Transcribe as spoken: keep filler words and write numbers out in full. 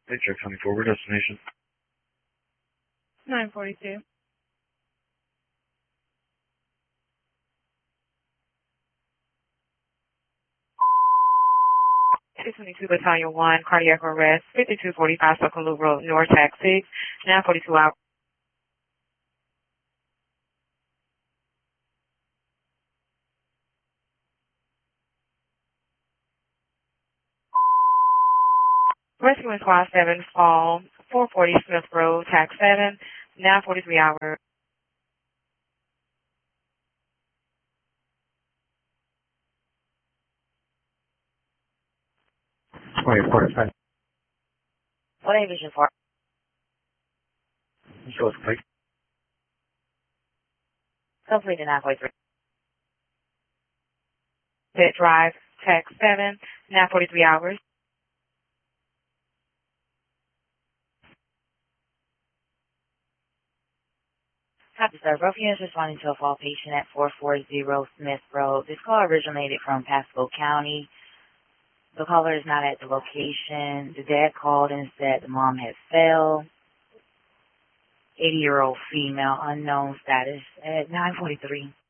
Paycheck twenty-four, where destination? nine forty-two. two twenty-two Battalion one, cardiac arrest, fifty-two forty-five Circle Loop Road, North Taxi, nine forty-two hours. Rescue Squad seven, Fall, four forty Smith Road, Tax seven, nine forty-three hours. twenty-four, five. What A Vision for? Show us plate. Completed nine forty-three. Pit Drive, Tax seven, nine forty-three hours. Copy, sir. Both units responding to a fall patient at four forty Smith Road. This call originated from Pasco County. The caller is not at the location. The dad called and said the mom had fell. eighty-year-old female, unknown status at nine forty-three.